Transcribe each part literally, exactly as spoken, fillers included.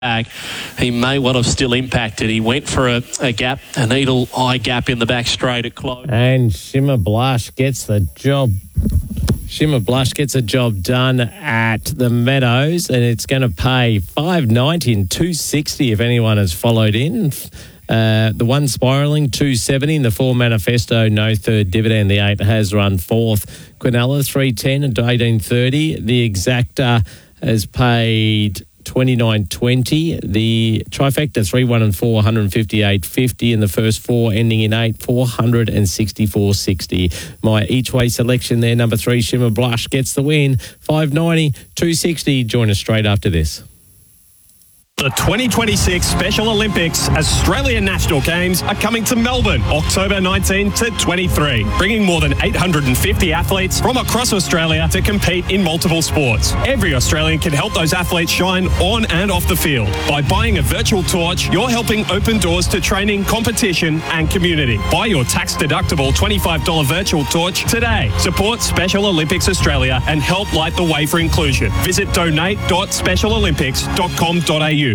back, he may well have still impacted. He went for a, a gap, a needle eye gap in the back straight at close. And Shimmer Blush gets the job. Shimmer Blush gets a job done at the Meadows, and it's going to pay five ninety and two sixty if anyone has followed in. Uh, the one spiralling, two seventy. In the four Manifesto, no third dividend. The eight has run fourth. Quinella, three ten and eighteen thirty. The Exacta has paid twenty-nine twenty. The Trifecta, three one and four, one fifty-eight fifty. And the first four ending in eight, four sixty-four sixty. My each way selection there, number three, Shimmer Blush, gets the win. five ninety, two sixty. Join us straight after this. The twenty twenty-six Special Olympics Australian National Games are coming to Melbourne, October nineteenth to twenty-three, bringing more than eight hundred fifty athletes from across Australia to compete in multiple sports. Every Australian can help those athletes shine on and off the field. By buying a virtual torch, you're helping open doors to training, competition and community. Buy your tax-deductible twenty-five dollars virtual torch today. Support Special Olympics Australia and help light the way for inclusion. Visit donate dot special olympics dot com dot a u.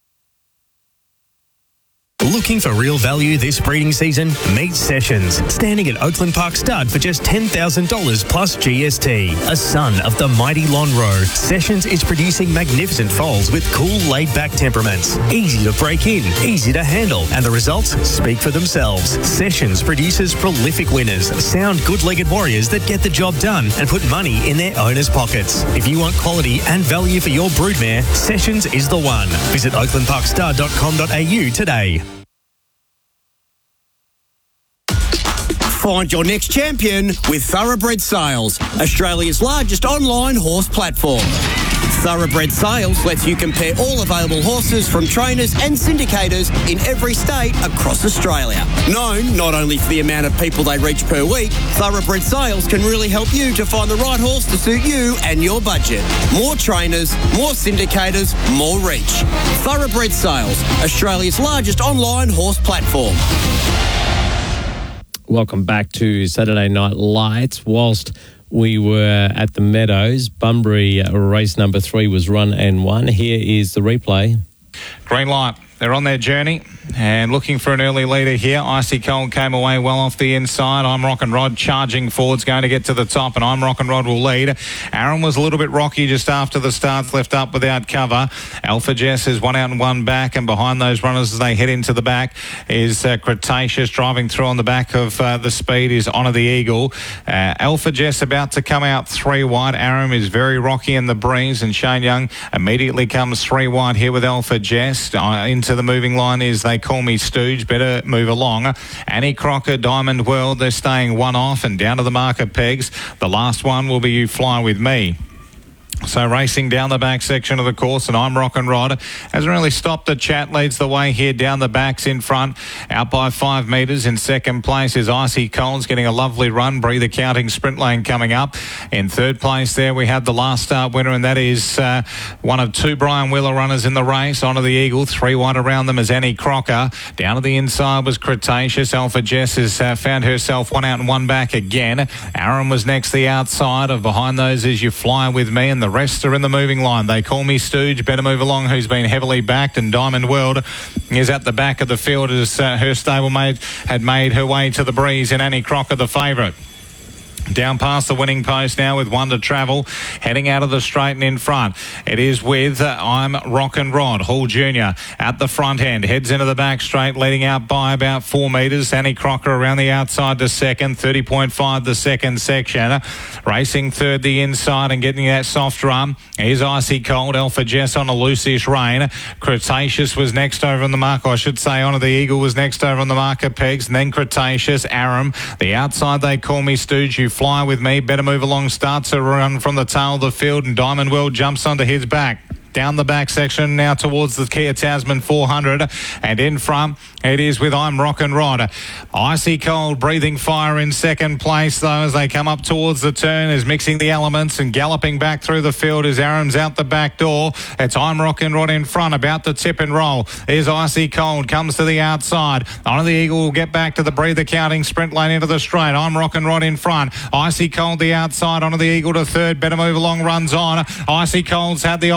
Looking for real value this breeding season? Meet Sessions, standing at Oakland Park Stud for just ten thousand dollars plus G S T. A son of the mighty Lonhro, Sessions is producing magnificent foals with cool, laid-back temperaments. Easy to break in, easy to handle, and the results speak for themselves. Sessions produces prolific winners, sound, good-legged warriors that get the job done and put money in their owners' pockets. If you want quality and value for your broodmare, Sessions is the one. Visit oakland park stud dot com dot a u today. Find your next champion with Thoroughbred Sales, Australia's largest online horse platform. Thoroughbred Sales lets you compare all available horses from trainers and syndicators in every state across Australia. Known not only for the amount of people they reach per week, Thoroughbred Sales can really help you to find the right horse to suit you and your budget. More trainers, more syndicators, more reach. Thoroughbred Sales, Australia's largest online horse platform. Welcome back to Saturday Night Lights. Whilst we were at the Meadows, Bunbury uh, race number three was run and won. Here is the replay. Green light. They're on their journey and looking for an early leader here. Icy Cold came away well off the inside. I'm Rockin' Rod charging forwards, going to get to the top, and I'm Rockin' Rod will lead. Aaron was a little bit rocky just after the starts, left up without cover. Alpha Jess is one out and one back, and behind those runners as they head into the back is uh, Cretaceous driving through on the back of uh, the speed is Honour the Eagle. Uh, Alpha Jess about to come out three wide. Aaron is very rocky in the breeze, and Shane Young immediately comes three wide here with Alpha Jess. Uh, into the moving line is They Call Me Stooge, better move along. Annie Crocker, Diamond World, they're staying one off and down to the marker pegs. The last one will be You Fly With Me. So racing down the back section of the course, and I'm Rockin' Rod. Hasn't really stopped the chat, leads the way here down the backs in front. Out by five metres in second place is Icy Coles getting a lovely run. Breather Counting Sprint Lane coming up. In third place there we have the last start winner, and that is uh, one of two Brian Wheeler runners in the race. Honour the Eagle, three wide around them is Annie Crocker. Down to the inside was Cretaceous. Alpha Jess has uh, found herself one out and one back again. Aaron was next the outside. Of behind those is You Fly With Me, and the rest are in the moving line. They Call Me Stooge, better move along, who's been heavily backed, and Diamond World is at the back of the field as uh, her stablemate had made her way to the breeze, and Annie Crocker the favourite. Down past the winning post now with one to travel, heading out of the straight and in front. It is with uh, I'm Rockin' Rod. Hall Junior at the front end, heads into the back straight, leading out by about four metres. Annie Crocker around the outside to second, thirty point five the second section. Racing third the inside and getting that soft run is Icy Cold. Alpha Jess on a loosish rein. Cretaceous was next over on the mark. I should say Honour the Eagle was next over on the marker pegs, and then Cretaceous, Aram. The outside They Call Me Stooge, You Fly With Me, better move along, starts a run from the tail of the field, and Diamond World jumps onto his back. Down the back section now towards the Kia Tasman four hundred, and in front it is with I'm Rockin' Rod. Icy Cold breathing fire in second place though as they come up towards the turn, is mixing the elements, and galloping back through the field as Aaron's out the back door. It's I'm Rockin' Rod in front, about to tip and roll is Icy Cold, comes to the outside. Honour the Eagle will get back to the Breather Counting Sprint Lane into the straight. I'm Rockin' Rod in front, Icy Cold the outside, Honour the Eagle to third, better move along, runs on. Icy Cold's had the ice sit,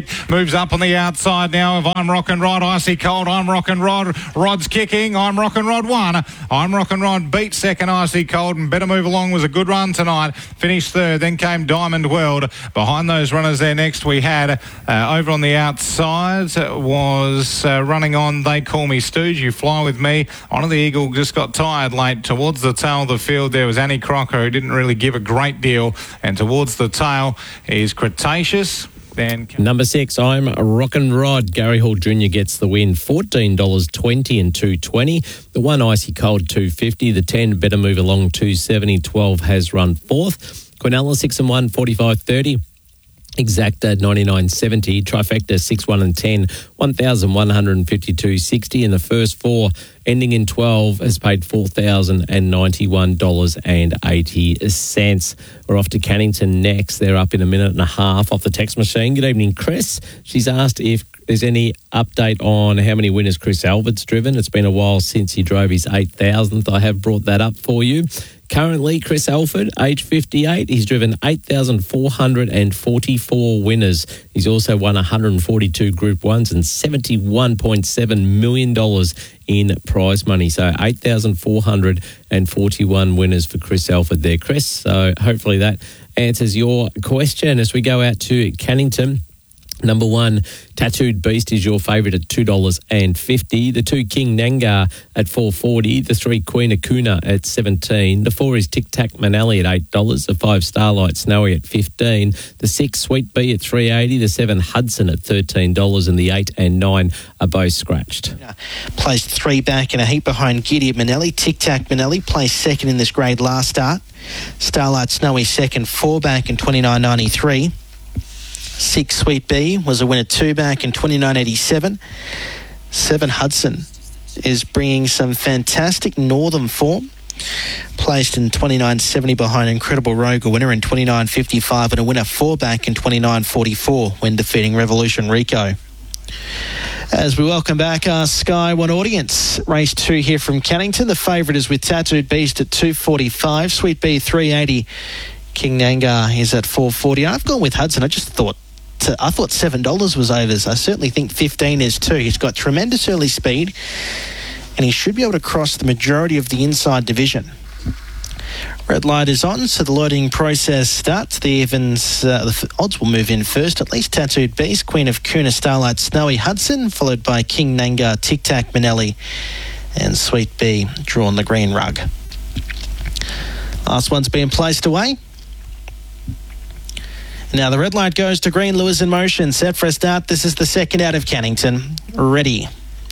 kick. Moves up on the outside now of I'm Rockin' Rod. Icy Cold, I'm Rockin' Rod. Rod's kicking. I'm Rockin' Rod won. I'm Rockin' Rod beat second Icy Cold, and Better Move Along was a good run tonight. Finished third. Then came Diamond World. Behind those runners there next we had uh, over on the outside was uh, running on They Call Me Stooge. You Fly With Me. Honor the Eagle just got tired late. Towards the tail of the field there was Annie Crocker, who didn't really give a great deal. And towards the tail is Cretaceous. Then Number six, I'm Rockin' Rod. Gary Hall Junior gets the win, fourteen dollars twenty and two twenty. The one Icy Cold, two fifty. The ten Better Move Along, two seventy. twelve has run fourth. Quinella, six and one, forty-five thirty. Exacta, ninety-nine seventy. Trifecta, six, one and ten, one thousand one hundred fifty-two sixty. And the first four, ending in twelve, has paid four thousand ninety-one dollars and eighty cents. We're off to Cannington next. They're up in a minute and a half off the text machine. Good evening, Chris. She's asked if there's any update on how many winners Chris Alford's driven. It's been a while since he drove his eight thousandth. I have brought that up for you. Currently, Chris Alford, age fifty-eight, he's driven eight thousand four hundred forty-four winners. He's also won one hundred forty-two Group ones and seventy-one point seven million dollars in prize money. So eight thousand four hundred forty-one winners for Chris Alford there, Chris. So hopefully that answers your question as we go out to Cannington. Number one, Tattooed Beast is your favourite at two dollars fifty. The two, King Nangar at four dollars forty. The three, Queen Akuna at seventeen dollars. The four is Tic Tac Manali at eight dollars. The five, Starlight Snowy at fifteen dollars. The six, Sweet Bee at three dollars eighty. The seven, Hudson at thirteen dollars. And the eight and nine are both scratched. Placed three back in a heap behind Giddy Manelli. Tic Tac Manelli placed second in this grade last start. Starlight Snowy second, four back in twenty-nine ninety-three. Six, Sweet Bee was a winner two back in twenty-nine eighty-seven. Seven, Hudson is bringing some fantastic northern form. Placed in twenty-nine seventy behind Incredible Rogue, a winner in twenty-nine fifty-five, and a winner four back in twenty-nine forty-four when defeating Revolution Rico. As we welcome back our Sky One audience, race two here from Cannington. The favourite is with Tattooed Beast at two forty-five, Sweet Bee three eighty. King Nangar is at four forty. I've gone with Hudson. I just thought to, I thought seven dollars was overs. I certainly think fifteen is too. He's got tremendous early speed and he should be able to cross the majority of the inside division. Red light is on, so the loading process starts. The Evans, uh, the odds will move in first. At least Tattooed Beast, Queen of Kuna, Starlight Snowy, Hudson, followed by King Nangar, Tic Tac Manelli, and Sweet Bee drawn the green rug. Last one's being placed away. Now the red light goes to green. Lewis in motion, set for a start. This is the second out of Cannington. Ready.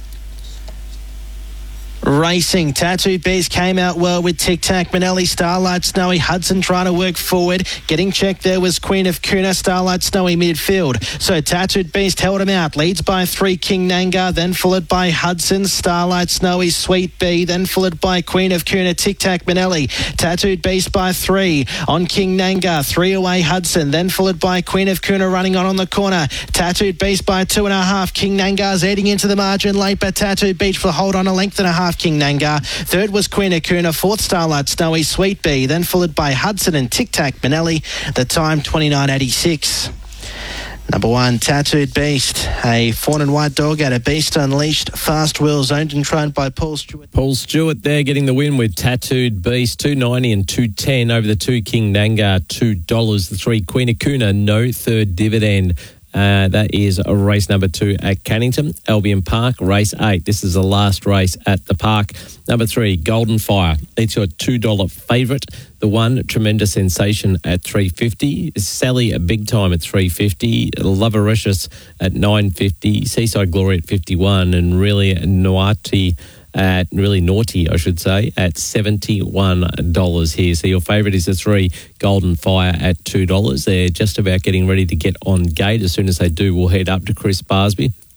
Racing. Tattooed Beast came out well with Tic Tac Manelli, Starlight Snowy, Hudson trying to work forward. Getting checked there was Queen of Kuna, Starlight Snowy midfield. So Tattooed Beast held him out. Leads by three, King Nangar, then followed by Hudson, Starlight Snowy, Sweet Bee, then followed by Queen of Kuna, Tic Tac Manelli. Tattooed Beast by three on King Nangar, three away Hudson, then followed by Queen of Kuna running on on the corner. Tattooed Beast by two and a half. King Nangar's heading into the margin late, but Tattooed Beast will hold on a length and a half. King Nangar. Third was Queen of Kuna. Fourth, Starlight Snowy, Sweet Bee. Then followed by Hudson and Tic Tac Manelli. The time, twenty-nine eighty-six. Number one, Tattooed Beast. A fawn and white dog out of Beast Unleashed. Fast wheels owned and trained by Paul Stewart. Paul Stewart there getting the win with Tattooed Beast. two ninety and two ten over the two, King Nangar, two dollars. The three, Queen of Kuna, no third dividend. Uh, that is a race number two at Cannington. Albion Park, race eight. This is the last race at the park. Number three, Golden Fire. It's your two dollars favourite. The one, Tremendous Sensation at three fifty. Sally, a big time at three fifty. Lovericious at nine fifty. Seaside Glory at fifty-one. And Really Naughty at really naughty, I should say, at seventy-one dollars here. So your favourite is the three, Golden Fire at two dollars. They're just about getting ready to get on gate. As soon as they do, we'll head up to Chris Barsby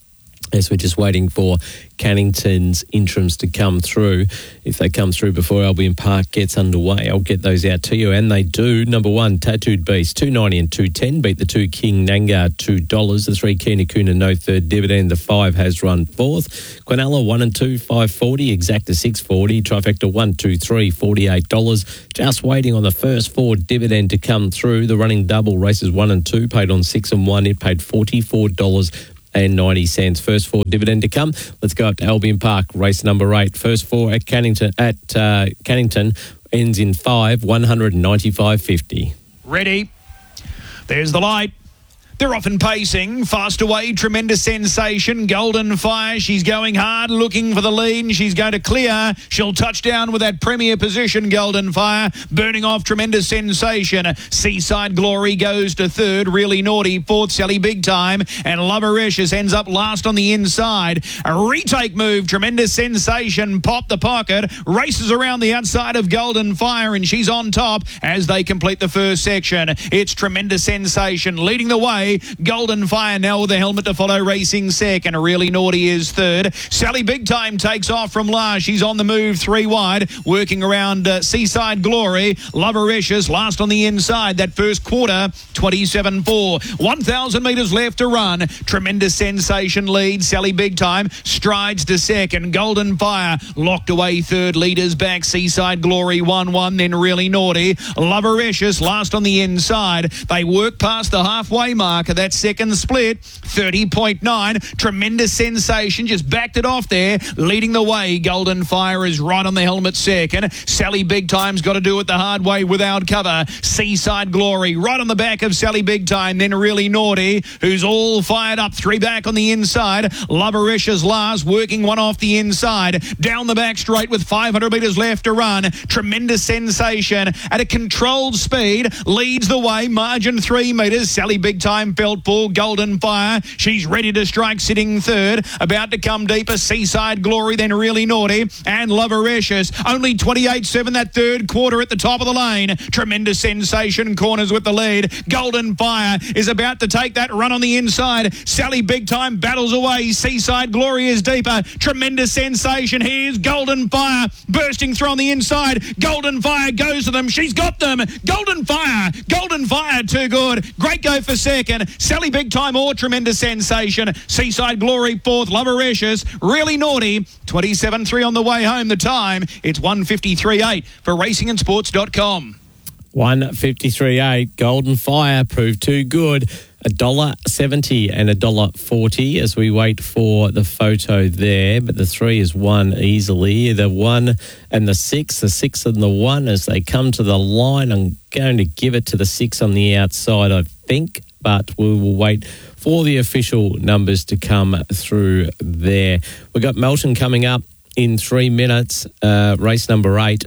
as we're just waiting for Cannington's interims to come through. If they come through before Albion Park gets underway, I'll get those out to you. And they do. Number one, Tattooed Beast, two ninety and two ten. Beat the two, King Nanga, two dollars. The three, Kina Kuna, no third dividend. The five has run fourth. Quinella, one and two, five forty. Exacta, six forty. Trifecta, one, two, three, forty-eight dollars. Just waiting on the first four dividend to come through. The running double, races one and two, paid on six and one. It paid forty-four dollars and ninety cents. First four dividend to come. Let's go up to Albion Park, race number eight. First four at Cannington at uh, Cannington ends in five, one ninety-five fifty. Ready. There's the light. They're off and pacing. Fast away, Tremendous Sensation. Golden Fire. She's going hard, looking for the lead. She's going to clear. She'll touch down with that premier position, Golden Fire. Burning off Tremendous Sensation. Seaside Glory goes to third. Really Naughty. Fourth, Sally Big Time. And Lovericious ends up last on the inside. A retake move. Tremendous Sensation. Pop the pocket. Races around the outside of Golden Fire. And she's on top as they complete the first section. It's Tremendous Sensation leading the way. Golden Fire now with the helmet to follow, racing second. Really Naughty is third. Sally Big Time takes off from last. She's on the move, three wide, working around uh, Seaside Glory. Lovericious last on the inside. That first quarter, twenty-seven four. one thousand metres left to run. Tremendous Sensation leads. Sally Big Time strides to second. Golden Fire locked away third. Leaders back. Seaside Glory one one. Then Really Naughty. Lovericious last on the inside. They work past the halfway mark of that second split, thirty point nine. Tremendous Sensation just backed it off there, leading the way. Golden Fire is right on the helmet second. Sally Big Time's got to do it the hard way without cover. Seaside Glory right on the back of Sally Big Time, then Really Naughty, who's all fired up, three back on the inside. Lovericious last, working one off the inside. Down the back straight with five hundred metres left to run. Tremendous Sensation at a controlled speed leads the way, margin three metres. Sally Big Time felt full. Golden Fire, she's ready to strike, sitting third. About to come deeper, Seaside Glory, then Really Naughty, and Lovericious. Only twenty-eight seven that third quarter at the top of the lane. Tremendous Sensation corners with the lead. Golden Fire is about to take that run on the inside. Sally Big Time battles away. Seaside Glory is deeper. Tremendous Sensation. Here's Golden Fire bursting through on the inside. Golden Fire goes to them. She's got them. Golden Fire. Golden Fire, too good. Great go for second. Sally Big Time or Tremendous Sensation. Seaside Glory fourth. Lovericious. Really Naughty. twenty-seven three on the way home. The time, it's one fifty-three eight for racing and sports dot com. one fifty-three eight. Golden Fire proved too good. one dollar seventy and one dollar forty as we wait for the photo there. But the three is won easily. The one and the six, the six and the one as they come to the line. I'm going to give it to the six on the outside, I think. But we will wait for the official numbers to come through there. We've got Melton coming up in three minutes, uh, race number eight.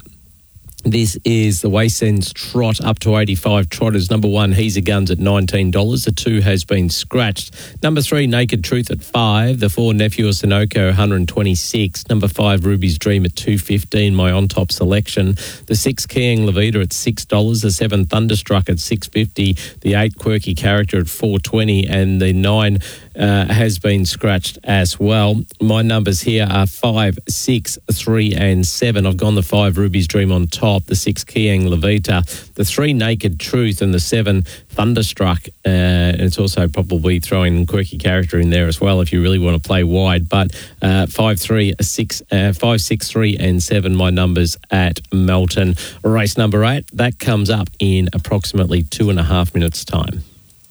This is the Waysends Trot up to eighty-five trotters. Number one, He's a Guns at nineteen dollars. The two has been scratched. Number three, Naked Truth at five. The four, Nephew of Sunoco, one hundred twenty-six. Number five, Ruby's Dream at two fifteen, my on-top selection. The six, Kiang Levita at six dollars. The seven, Thunderstruck at six fifty. The eight, Quirky Character at four twenty. And the nine uh, has been scratched as well. My numbers here are five, six, three and seven. I've gone the five, Ruby's Dream on top. The six, Kiang Levita, the three, Naked Truth, and the seven, Thunderstruck. Uh, and it's also probably throwing Quirky Character in there as well if you really want to play wide. But uh, five, three, six, uh, five, six, three, and seven, my numbers at Melton. Race number eight, that comes up in approximately two and a half minutes' time.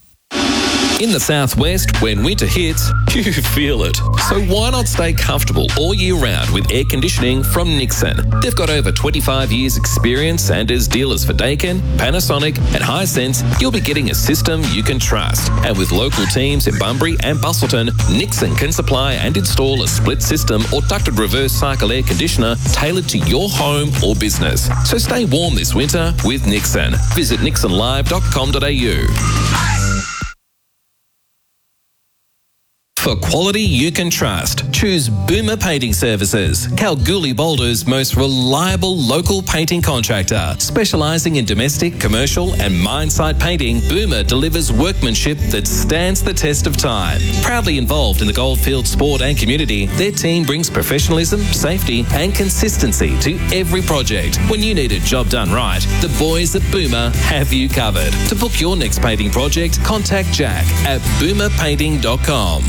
In the southwest, when winter hits, you feel it. So why not stay comfortable all year round with air conditioning from Nixon? They've got over twenty-five years experience, and as dealers for Daikin, Panasonic and Hisense, you'll be getting a system you can trust. And with local teams in Bunbury and Bustleton, Nixon can supply and install a split system or ducted reverse cycle air conditioner tailored to your home or business. So stay warm this winter with Nixon. Visit nixon live dot com dot a u. For quality you can trust, choose Boomer Painting Services, Kalgoorlie Boulder's most reliable local painting contractor. Specialising in domestic, commercial and mine site painting, Boomer delivers workmanship that stands the test of time. Proudly involved in the Goldfield sport and community, their team brings professionalism, safety and consistency to every project. When you need a job done right, the boys at Boomer have you covered. To book your next painting project, contact Jack at boomer painting dot com.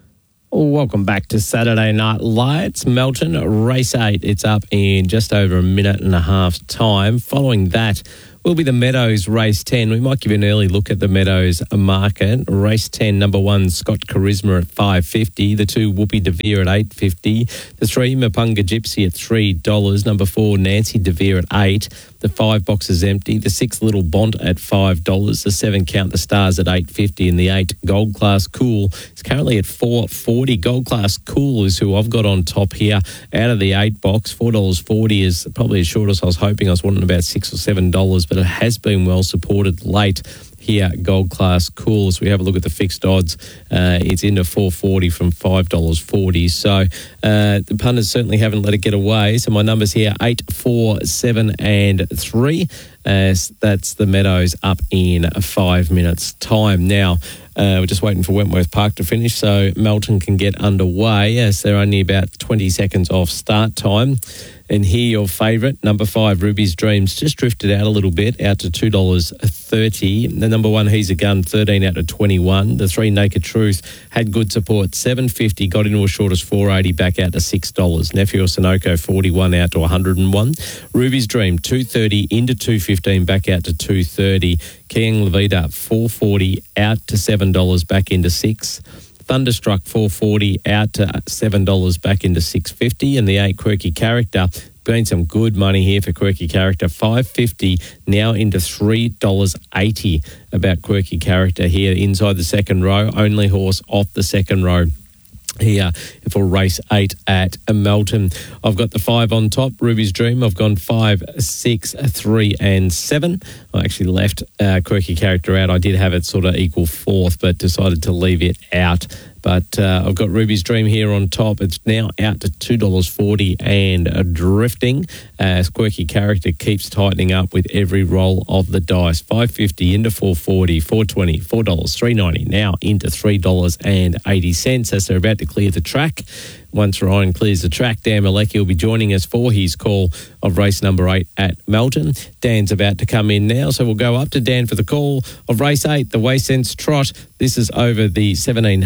Welcome back to Saturday Night Lights. Melton, race eight. It's up in just over a minute and a half time. Following that will be the Meadows race ten. We might give you an early look at the Meadows market. Race ten, number one, Scott Charisma at five fifty. The two, Whoopi DeVere at eight fifty. The three, Mapunga Gypsy at three dollars. Number four, Nancy DeVere at eight. The five, Boxes Empty. The six, Little Bont at five dollars. The seven, Count the Stars at eight fifty. And the eight, Gold Class Cool is currently at four forty. Gold Class Cool is who I've got on top here out of the eight box. four dollars forty is probably as short as I was hoping. I was wanting about six or seven dollars, but it has been well supported late here, Gold Class Cool. As we have a look at the fixed odds, uh, it's into four forty from five dollars forty. So uh, the punters certainly haven't let it get away. So my numbers here, eight, four, seven and three. Uh, that's the Meadows up in five minutes' time. Now, uh, we're just waiting for Wentworth Park to finish so Melton can get underway, as they're only about twenty seconds off start time. And here, your favourite, number five, Ruby's Dreams, just drifted out a little bit, out to two dollars thirty. The number one, He's a Gun, thirteen out to twenty-one. The three, Naked Truth, had good support, seven fifty, got into as short as four eighty, back out to six dollars. Nephew of Sunoco, forty-one out to one hundred one. Ruby's Dream, two thirty into two fifteen, back out to two thirty. King Levita, four forty, out to seven dollars, back into six. Thunderstruck, four forty, out to seven dollars, back into six fifty. And the eight, Quirky Character, been some good money here for Quirky Character, five fifty, now into three dollars eighty about Quirky Character here inside the second row. Only horse off the second row here for race eight at Melton. I've got the five on top, Ruby's Dream. I've gone five, six, three and seven. I actually left uh, Quirky Character out. I did have it sort of equal fourth, but decided to leave it out. But uh, I've got Ruby's Dream here on top. It's now out to two dollars forty and uh, drifting as Quirky Character keeps tightening up with every roll of the dice. five fifty into four forty, four twenty, four dollars, three ninety, now into three dollars eighty as they're about to clear the track. Once Ryan clears the track, Dan Malecki will be joining us for his call of race number eight at Melton. Dan's about to come in now, so we'll go up to Dan for the call of race eight, the Waysense Trot. This is over the seventeen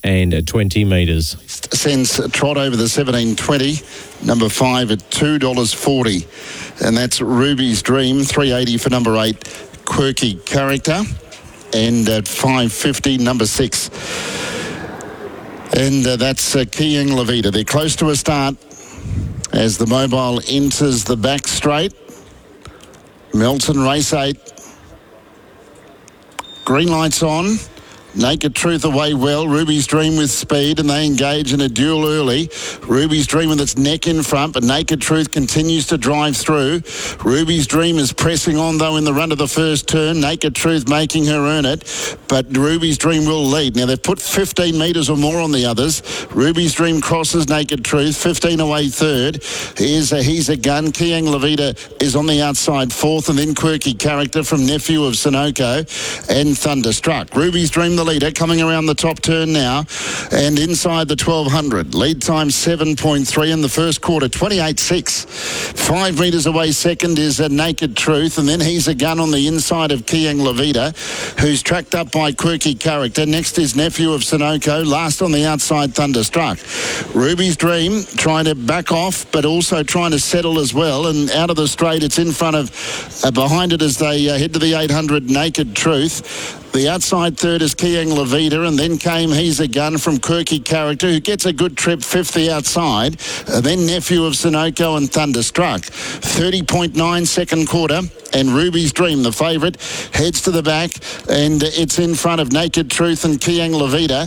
twenty metres. Sense Trot over the seventeen twenty, number five at two dollars forty. And that's Ruby's Dream, three eighty for number eight, Quirky Character. And at five fifty, number six. And uh, that's uh, King Levita. They're close to a start as the mobile enters the back straight. Melton race eight. Green lights on. Naked Truth away well. Ruby's Dream with speed, and they engage in a duel early. Ruby's Dream with its neck in front, but Naked Truth continues to drive through. Ruby's Dream is pressing on, though, in the run of the first turn. Naked Truth making her earn it, but Ruby's Dream will lead. Now, they've put fifteen metres or more on the others. Ruby's Dream crosses Naked Truth, fifteen away third. Here's a He's a Gun. Kiang Levita is on the outside fourth, and then Quirky Character from Nephew of Sunoco and Thunderstruck. Ruby's Dream, the leader, coming around the top turn now and inside the twelve hundred. Lead time seven point three in the first quarter, twenty-eight six. Five metres away second is a Naked Truth, and then He's a Gun on the inside of Kiang Levita, who's tracked up by Quirky Character. Next is Nephew of Sunoco. Last on the outside, Thunderstruck. Ruby's Dream trying to back off, but also trying to settle as well, and out of the straight, it's in front of, uh, behind it as they uh, head to the eight hundred, Naked Truth. The outside third is Kiang Levita, and then came He's a Gun from Quirky Character, who gets a good trip, fifth the outside. Uh, then Nephew of Sunoco and Thunderstruck. thirty point nine second quarter, and Ruby's Dream, the favourite, heads to the back, and it's in front of Naked Truth and Kiang Levita.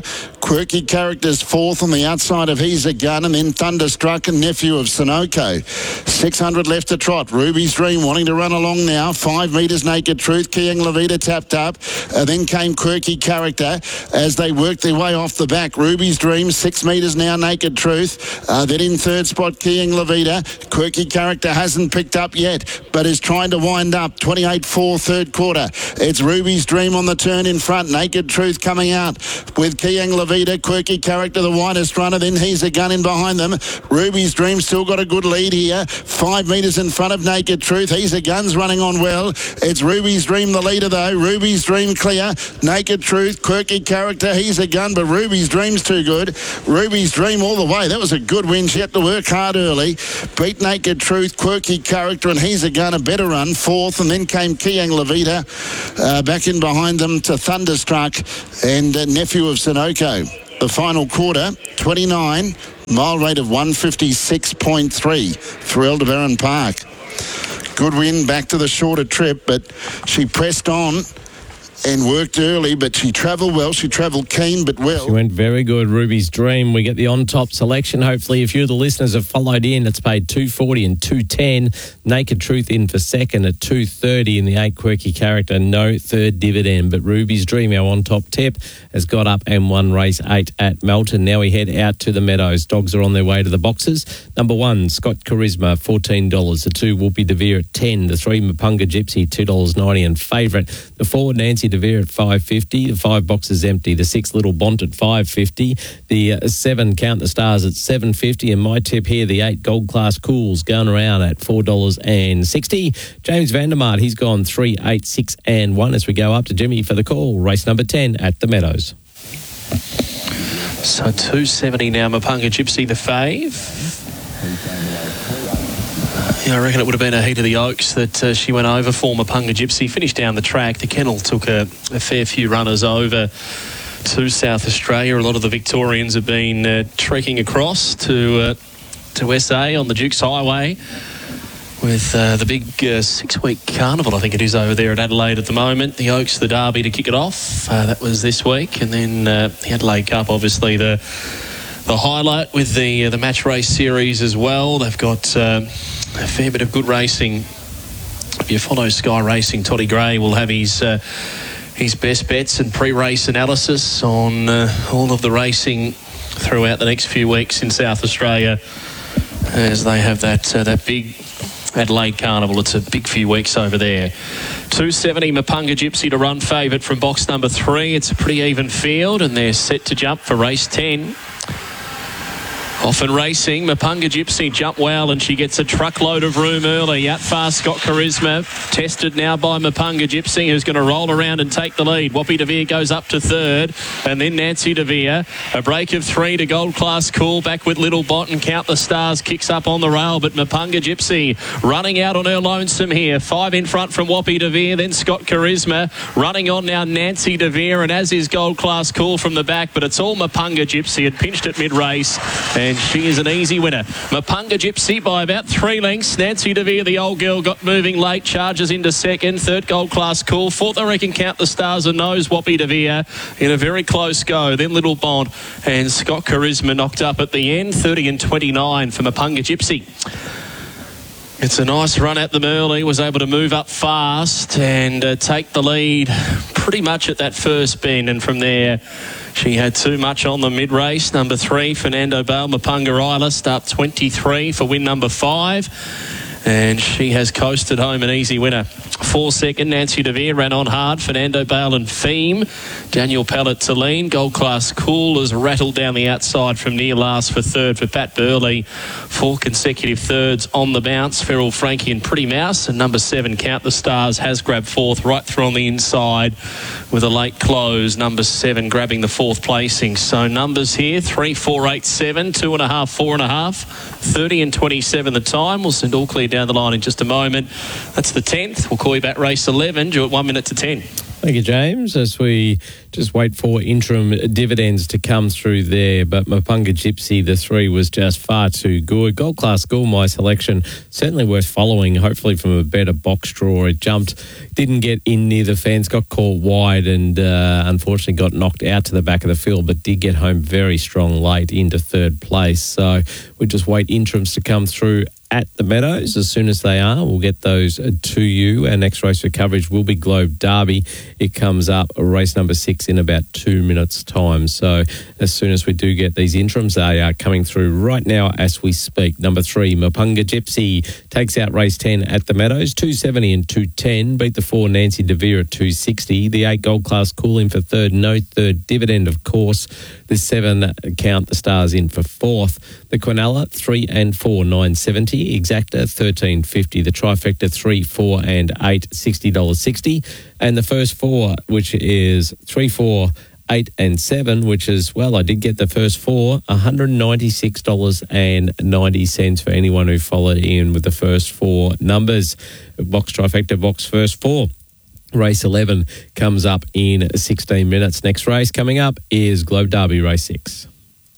Quirky Character's fourth on the outside of He's a Gun, and then Thunderstruck and Nephew of Sunoco. six hundred left to trot. Ruby's Dream wanting to run along now. Five metres Naked Truth. Kiang Levita tapped up. Uh, then came Quirky Character as they worked their way off the back. Ruby's Dream, six metres now Naked Truth. Uh, then in third spot, Kiang Levita. Quirky Character hasn't picked up yet, but is trying to wind up. twenty-eight four third quarter. It's Ruby's Dream on the turn in front. Naked Truth coming out with Kiang Levita. Quirky Character the widest runner. Then He's a Gun in behind them. Ruby's Dream still got a good lead here. Five metres in front of Naked Truth. He's a Gun's running on well. It's Ruby's Dream the leader though. Ruby's Dream clear. Naked Truth, Quirky Character, He's a Gun, but Ruby's Dream's too good. Ruby's Dream all the way. That was a good win. She had to work hard early. Beat Naked Truth, Quirky Character, and He's a Gun, a better run. Fourth, and then came Kiang Levita. Uh, back in behind them to Thunderstruck and uh, Nephew of Sunoco. The final quarter, twenty-nine, mile rate of one fifty-six point three for Aldebaran Park. Good win, back to the shorter trip, but she pressed on and worked early, but she travelled well. She travelled keen but well. She went very good, Ruby's Dream. We get the on-top selection. Hopefully, a few of the listeners have followed in. It's paid two forty and two ten. Naked Truth in for second at two thirty in the eight Quirky Character. No third dividend, but Ruby's Dream, our on-top tip, has got up and won race eight at Melton. Now we head out to the Meadows. Dogs are on their way to the boxes. Number one, Scott Charisma, fourteen dollars. The two, Whoopi DeVere at ten dollars. The three, Mapunga Gypsy, two dollars ninety. And favourite, the four, Nancy DeVere at five dollars fifty. The five, Boxes Empty. The six, Little Bont at five dollars fifty. The uh, seven, Count the Stars at seven dollars fifty. And my tip here, the eight, Gold Class Cools, going around at four dollars sixty. James Vandermaat, he's gone three, eight, six and one as we go up to Jimmy for the call. Race number ten at the Meadows. So two seventy now, Mapunga Gypsy, the fave. Yeah, I reckon it would have been a heat of the Oaks that uh, she went over for Mapunga Gypsy. Finished down the track. The kennel took a, a fair few runners over to South Australia. A lot of the Victorians have been uh, trekking across to uh, to S A on the Dukes Highway with uh, the big uh, six-week carnival, I think it is, over there at Adelaide at the moment. The Oaks, the Derby to kick it off. Uh, that was this week. And then uh, the Adelaide Cup, obviously, the the highlight with the uh, the match race series as well. They've got uh, a fair bit of good racing. If you follow Sky Racing, Toddy Gray will have his uh, his best bets and pre-race analysis on uh, all of the racing throughout the next few weeks in South Australia, as they have that uh, that big Adelaide Carnival. It's a big few weeks over there. two seventy, Mapunga Gypsy to run favourite from box number three. It's a pretty even field, and they're set to jump for race ten. Often racing, Mapunga Gypsy jumped well, and she gets a truckload of room early. Out fast, Scott Charisma, tested now by Mapunga Gypsy, who's going to roll around and take the lead. Whoopi DeVere goes up to third, and then Nancy DeVere. A break of three to Gold Class Cool, back with Little Bont, and Count the Stars kicks up on the rail, but Mapunga Gypsy running out on her lonesome here. Five in front from Whoopi DeVere, then Scott Charisma. Running on now Nancy DeVere, and as is Gold Class Cool from the back, but it's all Mapunga Gypsy. Had pinched at mid-race, and she is an easy winner. Mapunga Gypsy by about three lengths. Nancy DeVere, the old girl, got moving late, charges into second. Third, Gold Class Cool. Fourth, I reckon, Count the Stars and Nose, Whoopi DeVere in a very close go. Then Little Bond and Scott Charisma knocked up at the end. thirty and twenty-nine for Mapunga Gypsy. It's a nice run at them early. Was able to move up fast and uh, take the lead pretty much at that first bend, and from there she had too much on the mid-race. Number three, Fernando Bale, Mapunga Isla, start twenty-three for win number five. And she has coasted home an easy winner. Four second, Nancy DeVere ran on hard. Fernando Bale and Theme. Daniel Pellet to lean. Gold Class Cool has rattled down the outside from near last for third for Pat Burley. Four consecutive thirds on the bounce. Feral Frankie and Pretty Mouse. And number seven, Count the Stars, has grabbed fourth right through on the inside with a late close. Number seven grabbing the fourth placing. So numbers here, three, four, eight, seven, two and a half, four and a half, thirty and twenty-seven the time. We'll send all clear down the line in just a moment. That's the tenth. We'll call you back race eleven, due at one minute to ten. Thank you, James. As we Just wait for interim dividends to come through there. But Mapunga Gypsy, the three, was just far too good. Gold Class School, my selection, certainly worth following, hopefully from a better box draw. It jumped, didn't get in near the fence, got caught wide and uh, unfortunately got knocked out to the back of the field, but did get home very strong late into third place. So we just wait interims to come through at the Meadows. As soon as they are, we'll get those to you. Our next race for coverage will be Globe Derby. It comes up race number six in about two minutes' time. So as soon as we do get these interims, they are coming through right now as we speak. Number three, Mapunga Gypsy, takes out race ten at the Meadows, two seventy and two ten. Beat the four, Nancy DeVere, at two sixty. The eight, Gold Class Cool, in for third. No third. Dividend, of course. The seven, Count the Stars, in for fourth. The Quinella, three and four, nine seventy. Exacta, thirteen fifty. The Trifecta, three, four and eight, sixty dollars sixty. And the first four, which is three, four, eight and seven, which is, well, I did get the first four, one hundred ninety-six dollars ninety for anyone who followed in with the first four numbers. Box Trifecta, box first four. Race eleven comes up in sixteen minutes. Next race coming up is Globe Derby, race six.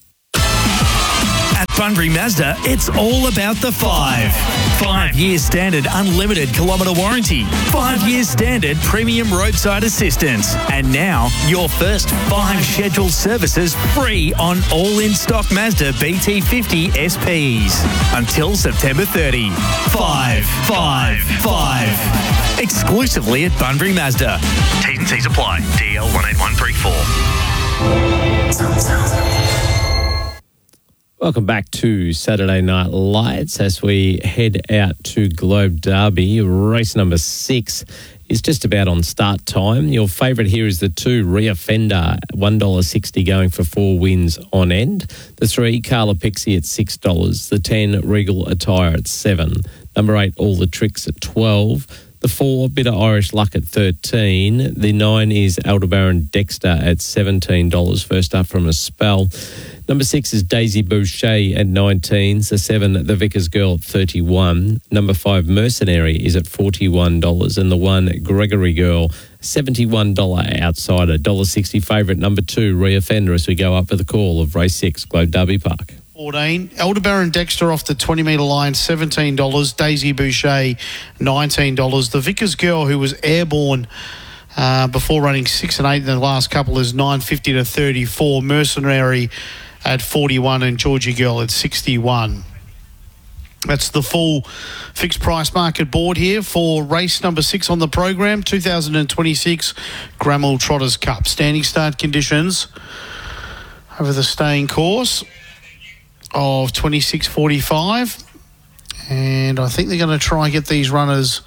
At Bunbury Mazda, it's all about the five. Five years standard unlimited kilometre warranty. Five years standard premium roadside assistance. And now, your first five scheduled services free on all in-stock Mazda B T fifty S Ps. Until September thirtieth. Five, five, five. Exclusively at Bunbury Mazda. T's and C's apply. D L one eight one three four. Welcome back to Saturday Night Lights as we head out to Globe Derby. Race number six is just about on start time. Your favourite here is the two, Reoffender, one dollar sixty, going for four wins on end. The three, Carla Pixie, at six dollars. The ten, Regal Attire, at seven. Number eight, All the Tricks, at twelve. The four, Bitter Irish Luck, at thirteen. The nine is Aldebaran Dexter at seventeen dollars, first up from a spell. Number six is Daisy Boucher at nineteen. The seven, The Vickers Girl, at thirty-one. Number five, Mercenary, is at forty-one dollars. And the one, Gregory Girl, seventy-one dollars outsider. one dollar sixty favourite. Number two, Reoffender, as we go up for the call of race six, Globe Derby Park. fourteen. Aldebaran Dexter off the twenty metre line, seventeen dollars. Daisy Boucher, nineteen dollars. The Vickers Girl, who was airborne uh, before running six and eight in the last couple, is nine fifty to thirty-four. Mercenary at forty-one and Georgie Girl at sixty-one. That's the full fixed price market board here for race number six on the program, two thousand twenty-six Grammel Trotters Cup. Standing start conditions over the staying course of twenty-six forty-five, and I think they're going to try and get these runners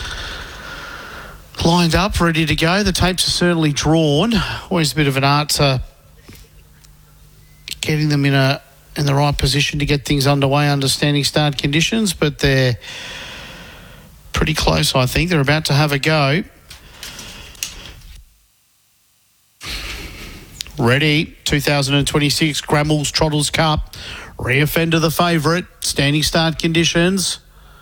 lined up, ready to go. The tapes are certainly drawn. Always a bit of an art to getting them in a in the right position to get things underway under standing start conditions, but they're pretty close, I think. They're about to have a go. Ready, two thousand twenty-six Grammels Trotters Cup. Reoffender the favourite. Standing start conditions.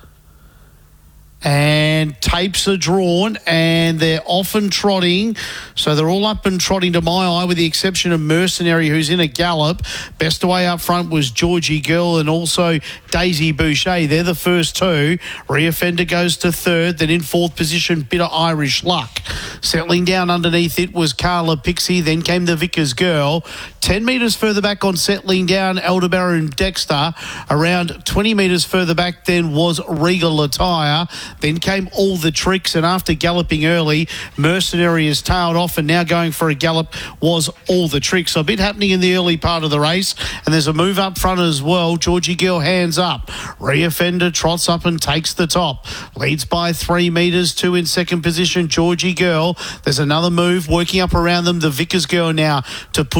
And tapes are drawn, and they're often trotting. So they're all up and trotting to my eye, with the exception of Mercenary, who's in a gallop. Best away up front was Georgie Girl and also Daisy Boucher. They're the first two. Reoffender goes to third. Then in fourth position, Bitter Irish Luck. Settling down underneath it was Carla Pixie. Then came the Vickers Girl. ten metres further back on settling down, Aldebaran Dexter. Around twenty metres further back then was Regal Attire. Then came All the Tricks, and after galloping early, Mercenary is tailed off, and now going for a gallop was All the Tricks. So a bit happening in the early part of the race, and there's a move up front as well. Georgie Girl hands up. Reoffender trots up and takes the top. Leads by three metres, two in second position, Georgie Girl. There's another move working up around them. The Vickers Girl now to push the breeze.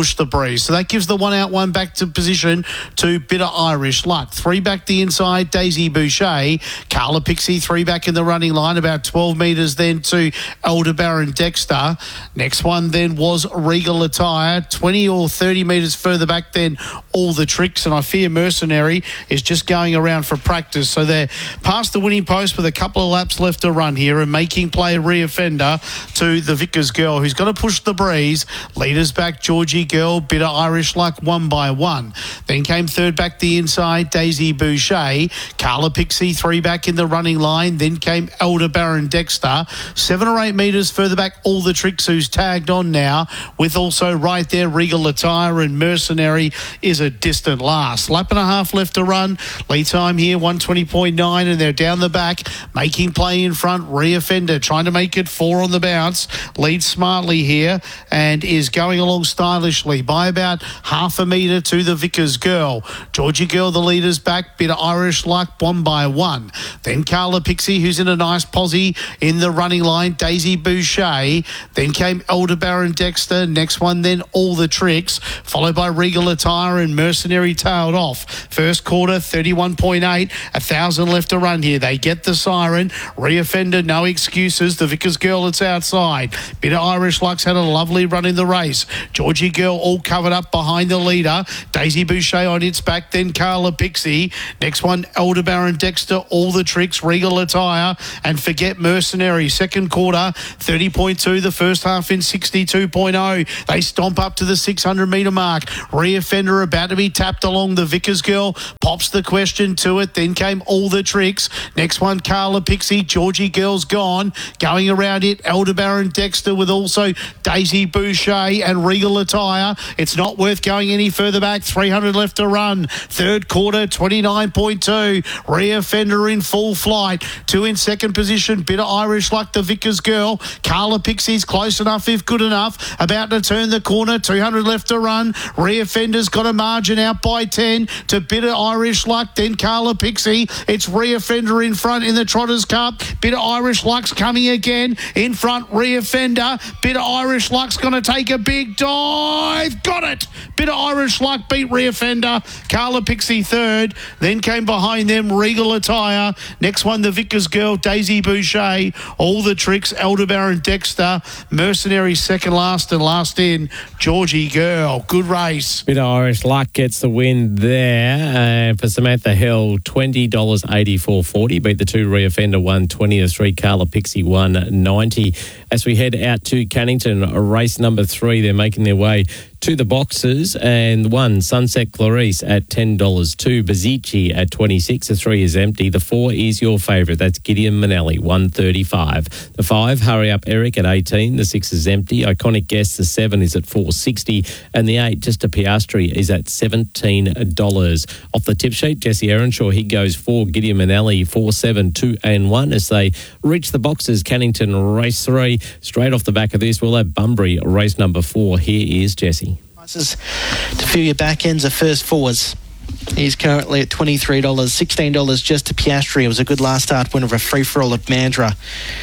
breeze. So that gives the one out, one back to position to Bitter Irish Luck. Three back the inside, Daisy Boucher. Carla Pixie, three back in the running line, about twelve metres then to Elder Baron Dexter. Next one then was Regal Attire, twenty or thirty metres further back then, All the Tricks, and I fear Mercenary is just going around for practice. So they're past the winning post with a couple of laps left to run here and making play a re-offender to the Vickers Girl, who's going to push the breeze. Leaders back, Georgie Girl, Bitter Irish Luck, one by one. Then came third back the inside, Daisy Boucher. Carla Pixie, three back in the running line. Then came Elder Baron Dexter. Seven or eight metres further back, All the Tricks, who's tagged on now, with also right there Regal Attire, and Mercenary is a distant last. Lap and a half left to run. Lead time here, one twenty point nine, and they're down the back, making play in front. Re-offender trying to make it four on the bounce. Leads smartly here and is going along stylishly by about half a metre to the Vickers Girl. Georgie Girl, the leader's back. Bitter Irish Luck, one by one. Then Carla Pixie, who's in a nice posse in the running line. Daisy Boucher. Then came Elder Baron Dexter. Next one then All the Tricks, followed by Regal Attire, and Mercenary tailed off. First quarter, thirty-one point eight. A thousand left to run here. They get the siren. Re-offender, no excuses. The Vickers Girl, it's outside. Bitter Irish Luck's had a lovely run in the race. Georgie Girl all covered up behind the leader. Daisy Boucher on its back, then Carla Pixie. Next one, Elder Baron Dexter, All the Tricks, Regal Attire, and Forget Mercenary. Second quarter, thirty point two. The first half in sixty-two point oh. They stomp up to the six hundred metre mark. Re-offender about to be tapped along. The Vickers Girl pops the question to it. Then came All the Tricks. Next one, Carla Pixie. Georgie Girl's gone. Going around it, Elder Baron Dexter with also Daisy Boucher and Regal Attire. It's not worth going any further back. three hundred left to run. Third quarter, twenty-nine point two. Re-offender in full flight. Two in second position. Bitter Irish Luck, the Vickers Girl. Carla Pixie's close enough, if good enough. About to turn the corner. two hundred left to run. Re-offender's got a margin out by ten to Bitter Irish Luck. Then Carla Pixie. It's Re-offender in front in the Trotters Cup. Bitter Irish Luck's coming again. In front, Re-offender. Bitter Irish Luck's going to take a big dive. Got it. Bitter Irish Luck beat Re-offender. Carla Pixie third. Then came behind them Regal Attire. Next one, the Vickers Girl, Daisy Boucher. All the Tricks, Elder Baron Dexter. Mercenary second last, and last in, Georgie Girl. Good race. Bitter Irish Luck gets the win there. Uh, for Samantha Hill, twenty dollars eighty-four forty. Beat the two Re-offender, one twenty to three. Carla Pixie, one ninety. As we head out to Cannington, race number three, they're making their way to the boxes, and one, Sunset Clarice at ten dollars. Two, Bazici at twenty-six. The three is empty. The four is your favourite. That's Gideon Manelli, one thirty-five. The five, Hurry Up Eric at eighteen. The six is empty. Iconic Guest, the seven, is at four sixty. And the eight, Just a Piastri, is at seventeen dollars. Off the tip sheet, Jesse Earnshaw, he goes four, Gideon Manelli, four, seven, two and one as they reach the boxes. Cannington race three. Straight off the back of this, we'll have Bunbury race number four. Here is Jesse. To fill your back ends of first fours. He's currently at twenty-three dollars, sixteen dollars Just to Piastri. It was a good last start winner of a free-for-all at Mandurah.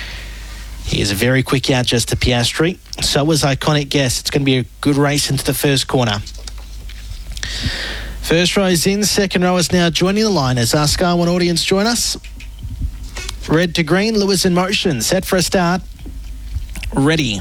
He is a very quick out, Just to Piastri. So was Iconic Guest. It's going to be a good race into the first corner. First row is in, second row is now joining the line as our Sky One audience join us. Red to green, Lewis in motion, set for a start. Ready.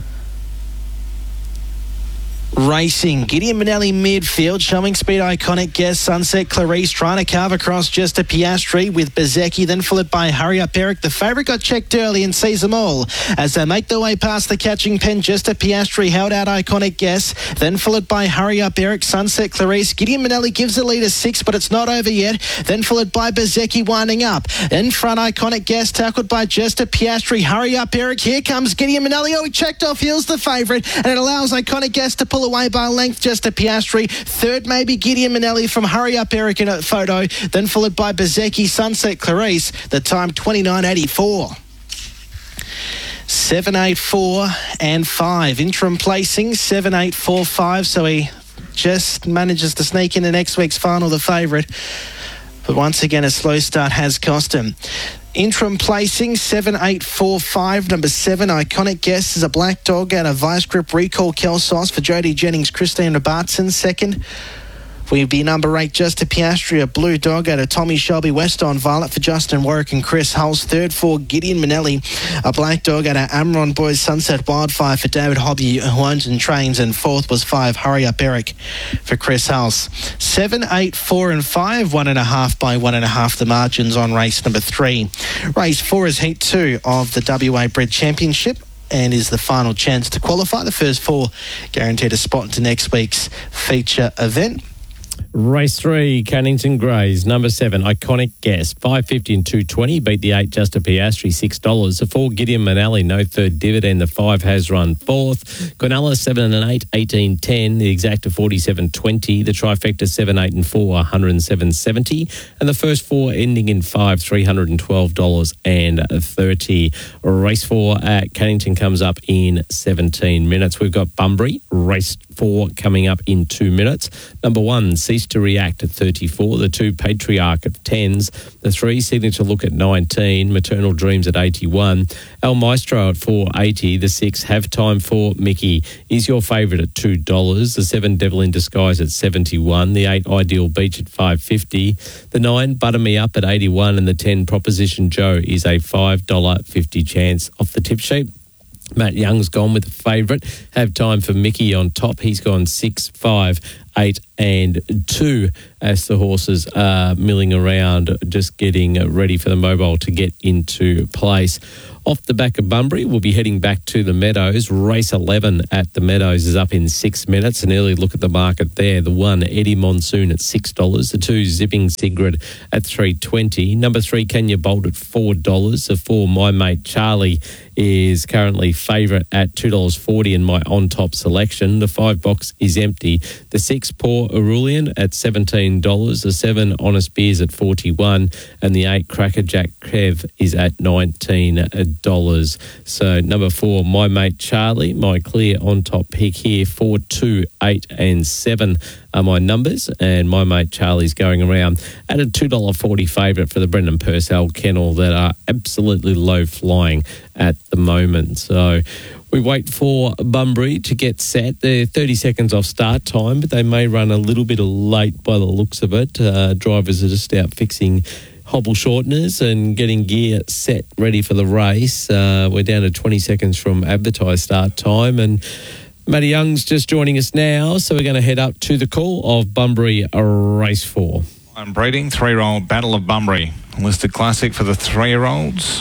Racing, Gideon Manelli midfield, showing speed, Iconic Guest, Sunset Clarice trying to carve across Just a Piastri with Bezecchi, then followed by Hurry Up Eric. The favourite got checked early and sees them all as they make their way past the catching pen. Just a Piastri held out Iconic Guest, then followed by Hurry Up Eric, Sunset Clarice. Gideon Manelli gives the lead a six, but it's not over yet. Then followed by Bezecchi winding up. In front, Iconic Guest tackled by Just a Piastri. Hurry Up Eric, here comes Gideon Manelli. Oh, he checked off, heels the favourite, and it allows Iconic Guest to pull away by length. Just a Piastri. Third, maybe Gideon Manelli from Hurry Up Eric in a photo. Then followed by Bezecchi, Sunset Clarice. The time twenty-nine eighty-four. seven, eight, four and five. Interim placing seven, eight, four, five. So he just manages to sneak into next week's final, the favourite. But once again, a slow start has cost him. Interim placing seven eight four five. Number seven, Iconic Guest, is a black dog out of Vice Grip Recall Kelsos for Jodie Jennings, Christine Robertson. Second will be number eight, Just a Piastri, a blue dog out of Tommy Shelby West on Violet for Justin Warwick and Chris Hulse. Third for Gideon Manelli, a black dog out of Amron Boys Sunset Wildfire for David Hobby, who owns and trains. And fourth was five, Hurry Up Eric for Chris Hulse. Seven, eight, four and five, one and a half by one and a half the margins on race number three. Race four is heat two of the W A Bred Championship and is the final chance to qualify. The first four guaranteed a spot into next week's feature event. Race three, Cannington Greys. Number seven, Iconic Guest. five fifty and two twenty. Beat the eight, Just a Piastri, six dollars. The four, Gideon Manelli, no third dividend. The five has run fourth. Quinella, seven and eight, eighteen ten. The Exacta, forty-seven twenty. The Trifecta, seven, eight and four, one hundred seven seventy. And the first four ending in five, three hundred twelve dollars and thirty. Race four at Cannington comes up in seventeen minutes. We've got Bunbury, race four coming up in two minutes. Number one, Cease to React at thirty-four. The two, Patriarch at tens. The three, Signature Look at nineteen. Maternal Dreams at eighty-one. El Maestro at four eighty. The six, Have Time for Mickey, is your favourite at two dollars. The seven, Devil in Disguise at seventy-one. The eight, Ideal Beach at five fifty. The nine, Butter Me Up at eighty-one. And the ten, Proposition Joe, is a five dollars fifty chance off the tip sheet. Matt Young's gone with the favourite. Have Time for Mickey on top. He's gone six, five, eight and two as the horses are milling around, just getting ready for the mobile to get into place. Off the back of Bunbury, we'll be heading back to the Meadows. Race eleven at the Meadows is up in six minutes. An early look at the market there. The one, Eddie Monsoon at six dollars. The two, Zipping Sigrid at three twenty. Number three, Kenya Bolt at four dollars. The four, My Mate Charlie, is currently favourite at two dollars forty in my on-top selection. The five box is empty. The six, Poor Aurelian at seventeen dollars. The seven, Honest Beers at forty-one. And the eight, Crackerjack Kev, is at nineteen dollars. So number four, My Mate Charlie, my clear on-top pick here. Four, two, eight and seven are my numbers. And My Mate Charlie's going around at a two dollars forty favourite for the Brendan Purcell kennel that are absolutely low flying at the moment. So we wait for Bunbury to get set. They're thirty seconds off start time, but they may run a little bit late by the looks of it. Uh, drivers are just out fixing hobble shorteners and getting gear set ready for the race. Uh, we're down to twenty seconds from advertised start time, and Matty Young's just joining us now, so we're going to head up to the call of Bunbury Race four. I'm breeding three-year-old Battle of Bunbury, a listed classic for the three-year-olds.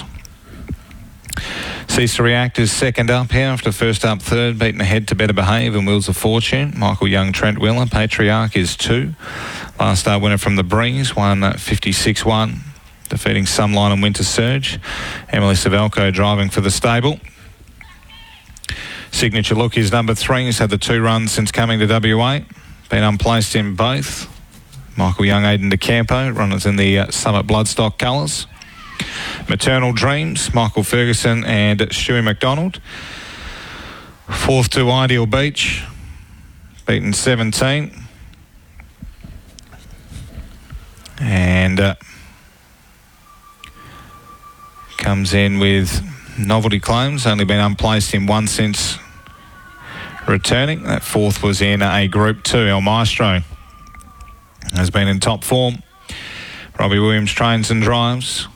Cease to React is second up here after first up third, beaten ahead to Better Behave and Wheels of Fortune. Michael Young, Trent Wheeler. Patriarch is two. Last start winner from the Breeze, won fifty-six one, defeating Sunline and Winter Surge. Emily Savelko driving for the stable. Signature Look is number three. He's had the two runs since coming to W A. Been unplaced in both. Michael Young, Aidan DeCampo, runners in the uh, Summit Bloodstock colours. Maternal Dreams, Michael Ferguson and Stewie McDonald. Fourth to Ideal Beach, beaten seventeen. And uh, comes in with Novelty Claims, only been unplaced in one since returning. That fourth was in a Group two. El Maestro has been in top form. Robbie Williams trains and drives.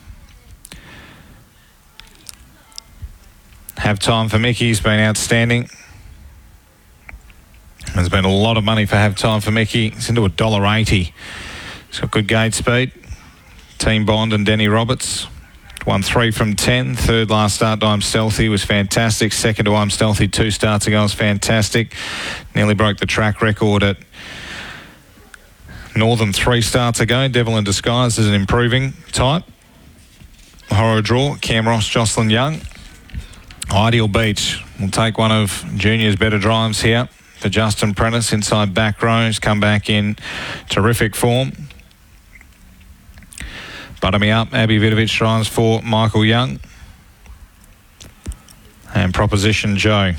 Have Time for Mickey's been outstanding. There's been a lot of money for Have Time for Mickey. It's into a one dollar eighty. He's got good gate speed. Team Bond and Denny Roberts. Won three from ten. Third last start to I'm Stealthy was fantastic. Second to I'm Stealthy two starts ago was fantastic. Nearly broke the track record at Northern three starts ago. Devil in Disguise is an improving type. Horror Draw, Cam Ross, Jocelyn Young. Ideal Beach will take one of Junior's better drives here for Justin Prentice inside back rows. Come back in terrific form. Butter Me Up, Abby Vidovich drives for Michael Young. And Proposition Joe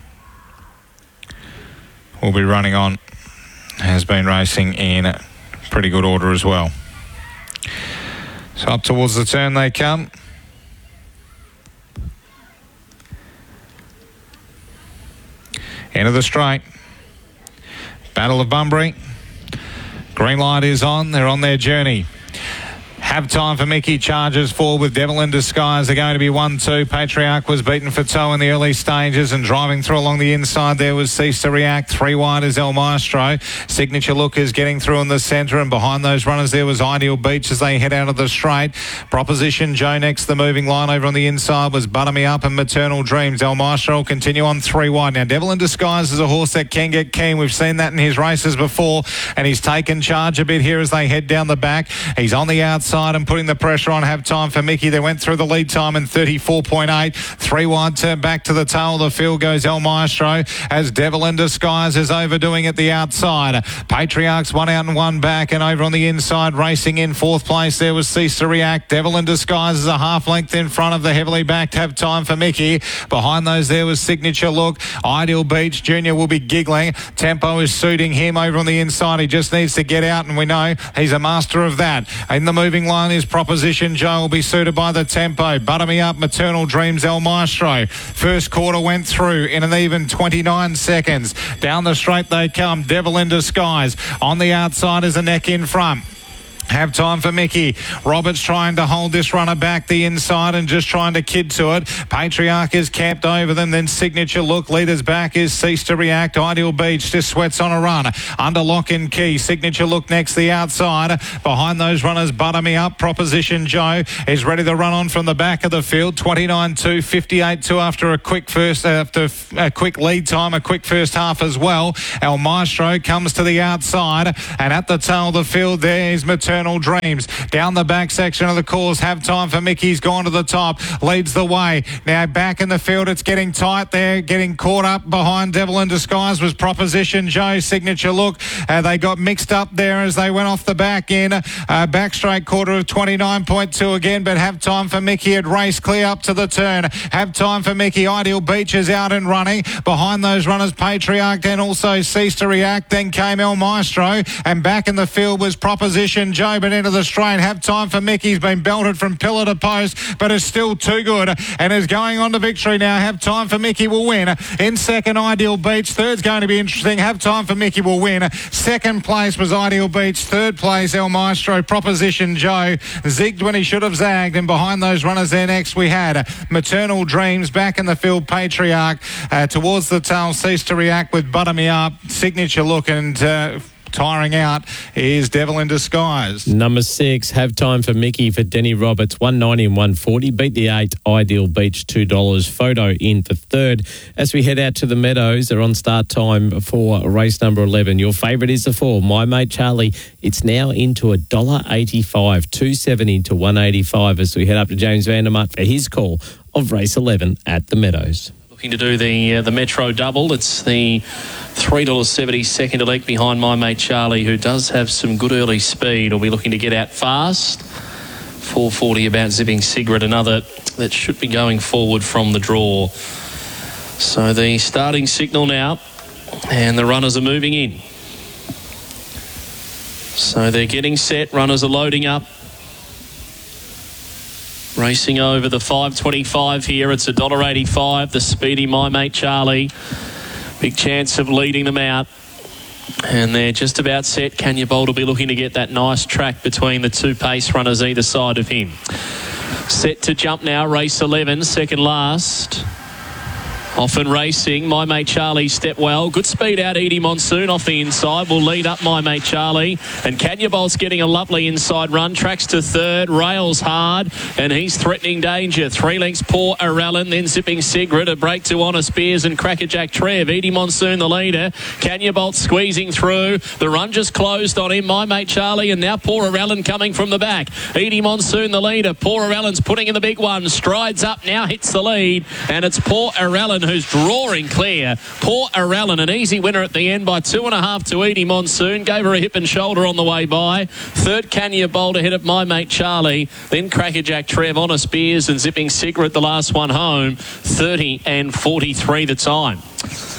will be running on. Has been racing in pretty good order as well. So up towards the turn they come. Into the straight. Battle of Bunbury. Green light is on. They're on their journey. Have Time for Mickey charges forward with Devil in Disguise. They're going to be one two. Patriarch was beaten for toe in the early stages, and driving through along the inside there was Cease to React. Three wide is El Maestro. Signature Look is getting through in the centre, and behind those runners there was Ideal Beach as they head out of the straight. Proposition Joe next. The moving line over on the inside was Butter Me Up and Maternal Dreams. El Maestro will continue on three wide. Now Devil in Disguise is a horse that can get keen. We've seen that in his races before, and he's taken charge a bit here as they head down the back. He's on the outside and putting the pressure on. Have Time for Mickey. They went through the lead time in thirty-four point eight. Three wide turn back to the tail of the field goes El Maestro as Devil in Disguise is overdoing at the outside. Patriarch's one out and one back, and over on the inside racing in fourth place there was Cease to React. Devil in Disguise is a half length in front of the heavily backed Have Time for Mickey. Behind those there was Signature Look. Ideal Beach Junior will be giggling. Tempo is suiting him over on the inside. He just needs to get out, and we know he's a master of that. In the moving line is Proposition Joe, will be suited by the tempo. Butter Me Up, Maternal Dreams, El Maestro. First quarter went through in an even twenty-nine seconds. Down the straight they come. Devil in Disguise. On the outside is a neck in front. Have Time for Mickey. Roberts trying to hold this runner back the inside and just trying to kid to it. Patriarch is camped over them. Then Signature Look. Leaders back is Cease to React. Ideal Beach just sweats on a run. Under lock and key. Signature Look next the outside. Behind those runners, Butter Me Up. Proposition Joe is ready to run on from the back of the field. twenty-nine two, fifty-eight two after a quick first, after a quick lead time, a quick first half as well. El Maestro comes to the outside, and at the tail of the field there is Maternal Dreams. Down the back section of the course, Have Time for Mickey's gone to the top, leads the way. Now back in the field, it's getting tight there, getting caught up behind Devil in Disguise was Proposition Joe. Signature Look. Uh, they got mixed up there as they went off the back in. Uh, back straight quarter of twenty-nine point two again, but Have Time for Mickey had raced clear up to the turn. Have Time for Mickey. Ideal Beach is out and running. Behind those runners, Patriarch and also Cease to React. Then came El Maestro, and back in the field was Proposition Joe, but into the straight. Have Time for Mickey's been belted from pillar to post, but is still too good and is going on to victory now. Have Time for Mickey will win. In second, Ideal Beach. Third's going to be interesting. Have Time for Mickey will win. Second place was Ideal Beach. Third place, El Maestro. Proposition Joe zigged when he should have zagged, and behind those runners there next we had Maternal Dreams. Back in the field, Patriarch. Uh, towards the tail, Cease to React with Butter Me Up. Signature Look, and uh, tiring out is Devil in Disguise. Number six, Have Time for Mickey for Denny Roberts, one ninety and one forty. Beat the eight, Ideal Beach, two dollars. Photo in for third. As we head out to the Meadows, they're on start time for race number eleven. Your favourite is the four, My Mate Charlie. It's now into one dollar eighty-five, two seventy to one eighty-five as we head up to James Vandermut for his call of race eleven at the Meadows. Looking to do the uh, the Metro double. It's the three dollars seventy second elect behind My Mate Charlie, who does have some good early speed. Will be looking to get out fast. four forty about Zipping Cigarette, another that should be going forward from the draw. So the starting signal now, and the runners are moving in. So they're getting set. Runners are loading up. Racing over the five twenty-five here. It's one dollar eighty-five. The speedy My Mate Charlie. Big chance of leading them out. And they're just about set. Kenya Bolt will be looking to get that nice track between the two pace runners either side of him. Set to jump now. Race eleven, second last. Often racing. My Mate Charlie step well. Good speed out. Edie Monsoon off the inside will lead up My Mate Charlie. And Kenya Bolt's getting a lovely inside run. Tracks to third. Rails hard. And he's threatening danger. Three lengths Poor Arallen. Then Zipping Cigarette. A break to Honor Spears and Crackerjack Trev. Edie Monsoon the leader. Kenya Bolt squeezing through. The run just closed on him. My Mate Charlie. And now Poor Arallen coming from the back. Edie Monsoon the leader. Poor Arallen's putting in the big one. Strides up. Now hits the lead. And it's Poor Arallen who's drawing clear. Poor Arallen, an easy winner at the end by two and a half to Edie Monsoon. Gave her a hip and shoulder on the way by. Third, Kenya Bolt ahead of My Mate Charlie. Then Crackerjack Trev, Honor Spears and Zipping Cigarette the last one home. thirty and forty-three the time.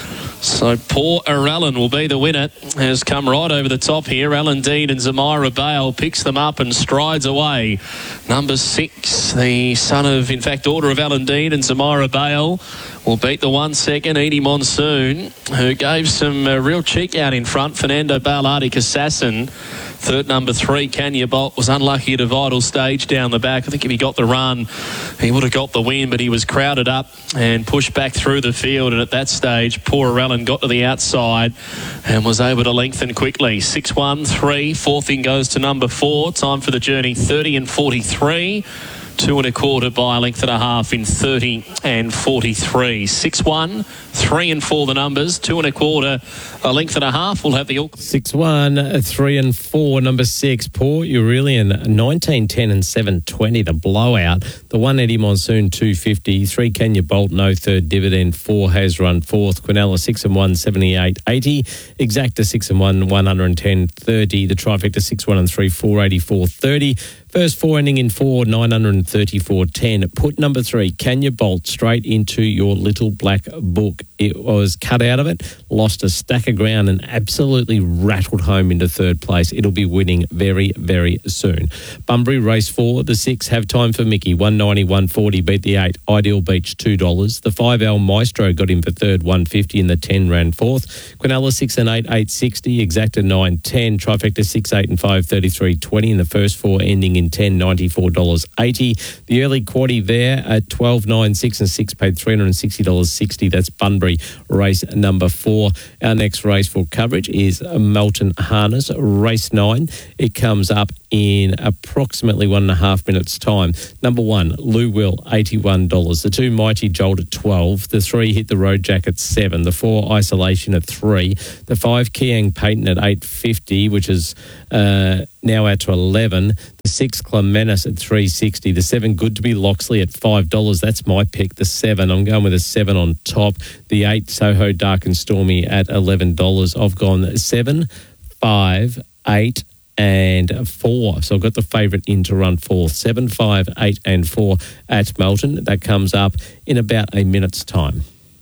So poor Arellen will be the winner. Has come right over the top here. Alan Dean and Zamira Bale picks them up and strides away. Number six, the son of, in fact, daughter of Alan Dean and Zamira Bale, will beat the one second, Edie Monsoon, who gave some uh, real cheek out in front. Fernando Bale, Arctic Assassin. Third, number three, Kenya Bolt, was unlucky at a vital stage down the back. I think if he got the run, he would have got the win, but he was crowded up and pushed back through the field. And at that stage, poor Arellen got to the outside and was able to lengthen quickly. six one three, fourth in goes to number four. Time for the journey, thirty and forty-three. Two and a quarter by a length and a half in thirty and forty-three. six one, three and four the numbers. Two and a quarter, a length and a half. We'll have the Auckland. six one, three and four, number six, Port Aurelian, nineteen ten and seven twenty, the blowout. The one, Eddie Monsoon, two fifty. Three, Kenya Bolt, no third dividend. Four, has run fourth. Quinella, six and one, seventy-eight eighty. Exacta, six and one, one ten thirty. The trifecta, six one and three, four eighty-four thirty. First four ending in four, nine thirty-four ten. Put number three, Kenya Bolt, straight into your little black book. It was cut out of it, lost a stack of ground and absolutely rattled home into third place. It'll be winning very, very soon. Bunbury, race four. The six, Have Time for Mickey, one ninety, one forty, beat the eight. Ideal Beach, two dollars. The five, Al Maestro, got him for third, one fifty, and the ten ran fourth. Quinella, six and eight, eight sixty. Exacta, nine ten. Trifecta, six, eight and five, thirty-three twenty. And the first four ending in ten, ninety-four dollars eighty. The early quaddie there at twelve, nine, six and six paid three hundred sixty dollars sixty. That's Bunbury, race number four. Our next race for coverage is Melton Harness, race nine. It comes up in approximately one and a half minutes' time. Number one, Lou Will, eighty-one dollars. The two, Mighty Jolt, at twelve. The three, Hit the Road Jack, at seven. The four, Isolation, at three. The five, Kiang Payton, at eight fifty, which is uh, now out to eleven. The six, Clementis, at three sixty. The seven, Good to Be Loxley, at five dollars. That's my pick. The seven, I'm going with a seven on top. The eight, Soho Dark and Stormy, at eleven dollars. I've gone seven, five, eight, and four. So I've got the favourite in to run fourth. Seven, five, eight, and four at Melton. That comes up in about a minute's time.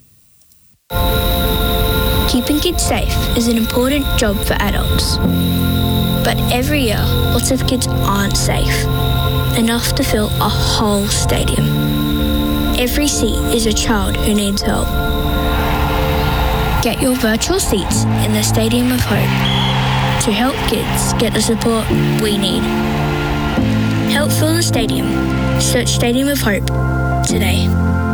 Keeping kids safe is an important job for adults. But every year, lots of kids aren't safe enough to fill a whole stadium. Every seat is a child who needs help. Get your virtual seats in the Stadium of Hope to help kids get the support we need. Help fill the stadium. Search Stadium of Hope today.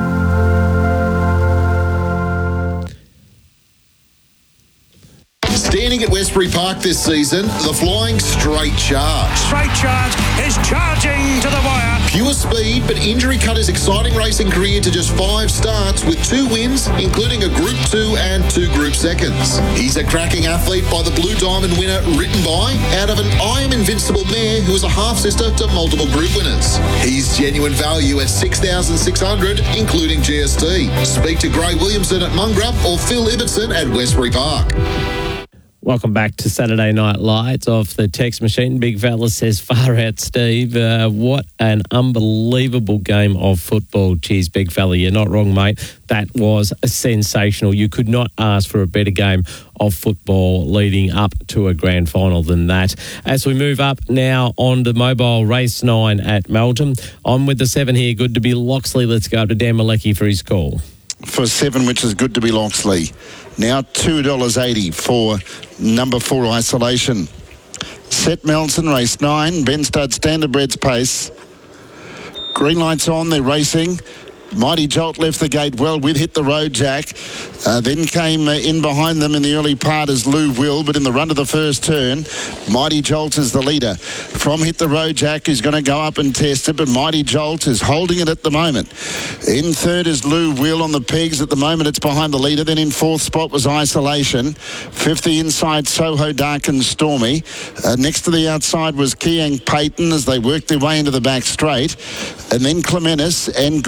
Standing at Westbury Park this season, the Flying Straight Charge. Straight Charge is charging to the wire. Pure speed, but injury cut his exciting racing career to just five starts with two wins, including a Group two and two Group seconds. He's a cracking athlete by the Blue Diamond winner Written By, out of an I Am Invincible mare who is a half-sister to multiple group winners. He's genuine value at six thousand six hundred dollars, including G S T. Speak to Gray Williamson at Mungrup or Phil Ibbotson at Westbury Park. Welcome back to Saturday Night Lights off the text machine. Big fella says, far out, Steve. Uh, what an unbelievable game of football. Cheers, big fella. You're not wrong, mate. That was sensational. You could not ask for a better game of football leading up to a grand final than that. As we move up now on to mobile race nine at Melton, I'm with the seven here. Good to Be Loxley. Let's go up to Dan Malecki for his call. For seven, which is Good to Be Loxley. Now two dollars eighty for number four, Isolation. Set Melton, race nine. Ben Stud, Standardbreds pace. Green lights on, they're racing. Mighty Jolt left the gate well with Hit the Road Jack. Uh, then came uh, in behind them in the early part as Lou Will, but in the run to the first turn, Mighty Jolt is the leader. From Hit the Road Jack, who's going to go up and test it, but Mighty Jolt is holding it at the moment. In third is Lou Will on the pegs. At the moment, it's behind the leader. Then in fourth spot was Isolation. Fifth, the inside, Soho Dark and Stormy. Uh, next to the outside was Kiang Payton as they worked their way into the back straight. And then Clementis and Good Time.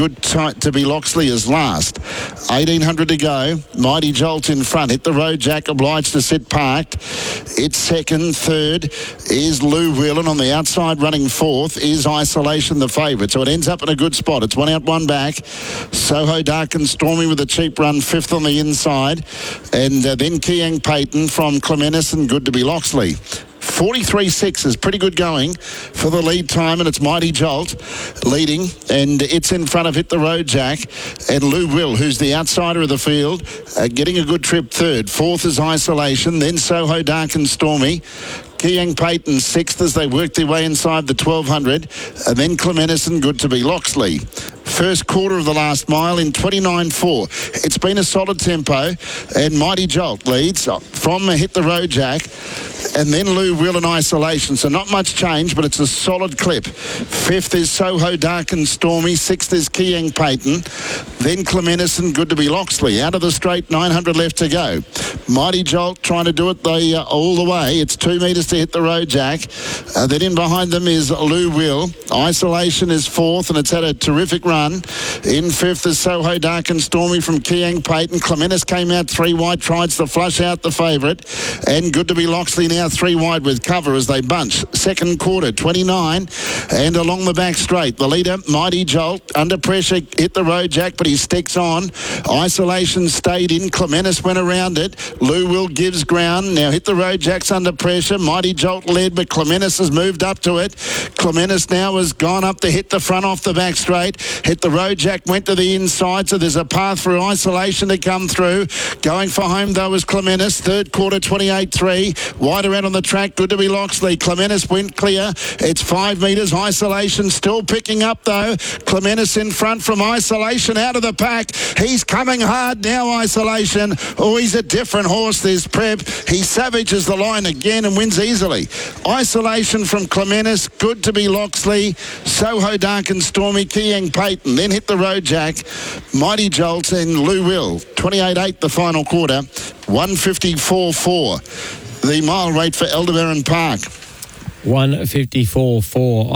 Might to be Loxley is last. eighteen hundred to go. Mighty Jolt in front. Hit the road, Jack, obliged to sit parked. It's second. Third is Lou Whelan. On the outside running fourth is Isolation, the favourite. So it ends up in a good spot. It's one out, one back. Soho Dark and Stormy with a cheap run, fifth on the inside. And uh, then Kiang Payton from Clementis and Good to be Loxley. forty-three six is pretty good going for the lead time, and it's Mighty Jolt leading, and it's in front of Hit the Road Jack and Lou Will, who's the outsider of the field, uh, getting a good trip third. Fourth is Isolation, then Soho Dark and Stormy. Kiang Payton sixth as they work their way inside the twelve hundred, and then Clementis and Good to be Loxley. First quarter of the last mile in twenty-nine four. It's been a solid tempo, and Mighty Jolt leads from Hit the Road Jack, and then Lou Will in Isolation. So not much change, but it's a solid clip. Fifth is Soho Dark and Stormy. Sixth is Kiang Payton. Then Clementis and Good to be Loxley. Out of the straight, nine hundred left to go. Mighty Jolt trying to do it the, uh, all the way. It's two metres to Hit the Road Jack. Uh, then in behind them is Lou Will. Isolation is fourth, and it's had a terrific run. In fifth is Soho Dark and Stormy from Kiang Payton. Clementis came out three wide, tries to flush out the favourite. And Good to be Loxley now three wide with cover as they bunch. Second quarter, twenty-nine. And along the back straight, the leader, Mighty Jolt, under pressure, Hit the Road Jack, but he sticks on. Isolation stayed in. Clementis went around it. Lou Will gives ground. Now Hit the Road Jack's under pressure. Mighty Jolt led, but Clementis has moved up to it. Clementis now has gone up to hit the front off the back straight. Hit the Road Jack went to the inside, so there's a path for Isolation to come through. Going for home, though, is Clementis. Third quarter, twenty-eight three. Wider out on the track, Good to be Loxley. Clementis went clear. It's five metres. Isolation still picking up, though. Clementis in front from Isolation out of the pack. He's coming hard now, Isolation. Oh, he's a different horse, this Prep. He savages the line again and wins easily. Isolation from Clementis, Good to be Loxley, Soho Dark and Stormy, Kiang Payton. Then Hit the Road Jack, Mighty Jolt and Lou Will. twenty-eight eight the final quarter, one fifty-four four. The mile rate for Aldebaran Park. one fifty-four four.